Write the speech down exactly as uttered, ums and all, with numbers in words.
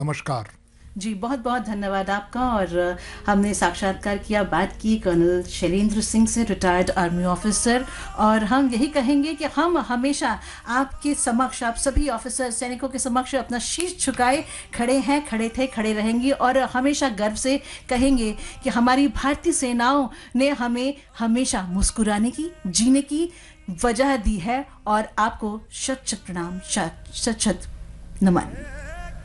नमस्कार जी, बहुत बहुत धन्यवाद आपका। और हमने साक्षात्कार किया, बात की कर्नल शैलेंद्र सिंह से, रिटायर्ड आर्मी ऑफिसर। और हम यही कहेंगे कि हम हमेशा आपके समक्ष, आप सभी ऑफिसर सैनिकों के समक्ष अपना शीश झुकाए खड़े हैं, खड़े थे, खड़े रहेंगे। और हमेशा गर्व से कहेंगे कि हमारी भारतीय सेनाओं ने हमें हमेशा मुस्कुराने की, जीने की वजह दी है। और आपको शत शत प्रणाम, शत शत शत नमन।